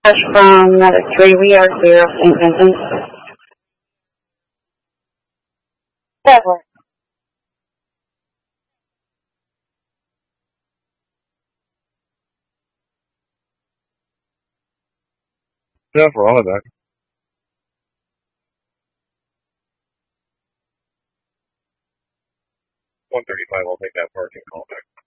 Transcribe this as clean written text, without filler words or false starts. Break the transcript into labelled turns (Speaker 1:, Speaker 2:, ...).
Speaker 1: from number 3, we are here, St. Vincent. Deborah.
Speaker 2: Yeah, for all of that. 135, I'll take that parking call back.